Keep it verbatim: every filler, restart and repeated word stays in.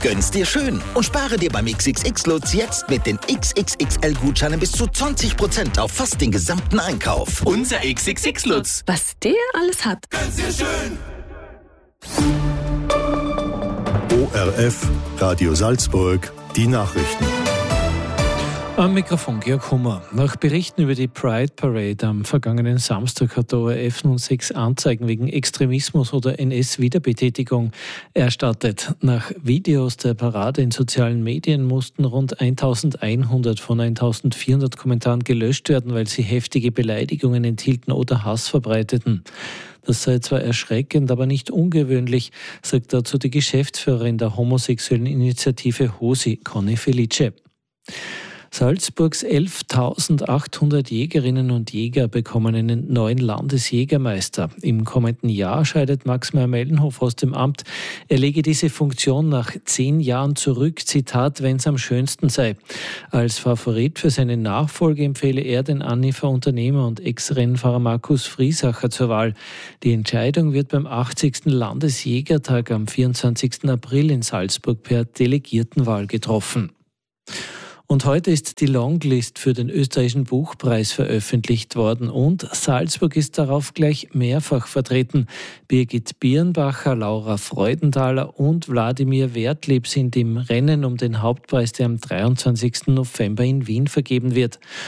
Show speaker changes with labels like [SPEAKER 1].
[SPEAKER 1] Gönn's dir schön und spare dir beim X X X-Lutz jetzt mit den X X X L-Gutscheinen bis zu zwanzig Prozent auf fast den gesamten Einkauf.
[SPEAKER 2] Unser X X X-Lutz.
[SPEAKER 3] Was der alles hat.
[SPEAKER 2] Gönn's dir schön.
[SPEAKER 4] O R F, Radio Salzburg, die Nachrichten.
[SPEAKER 5] Am Mikrofon Georg Hummer. Nach Berichten über die Pride Parade am vergangenen Samstag hat der O R F nun sechs Anzeigen wegen Extremismus oder N S-Wiederbetätigung erstattet. Nach Videos der Parade in sozialen Medien mussten rund eintausendeinhundert von eintausendvierhundert Kommentaren gelöscht werden, weil sie heftige Beleidigungen enthielten oder Hass verbreiteten. Das sei zwar erschreckend, aber nicht ungewöhnlich, sagt dazu die Geschäftsführerin der homosexuellen Initiative HOSI, Conny Felice. Salzburgs elftausendachthundert Jägerinnen und Jäger bekommen einen neuen Landesjägermeister. Im kommenden Jahr scheidet Max Meyer-Mellenhof aus dem Amt. Er lege diese Funktion nach zehn Jahren zurück, Zitat, wenn es am schönsten sei. Als Favorit für seine Nachfolge empfehle er den Annifer Unternehmer und Ex-Rennfahrer Markus Friesacher zur Wahl. Die Entscheidung wird beim achtzigsten Landesjägertag am vierundzwanzigsten April in Salzburg per Delegiertenwahl getroffen. Und heute ist die Longlist für den österreichischen Buchpreis veröffentlicht worden und Salzburg ist darauf gleich mehrfach vertreten. Birgit Birnbacher, Laura Freudenthaler und Wladimir Wertlieb sind im Rennen um den Hauptpreis, der am dreiundzwanzigsten November in Wien vergeben wird.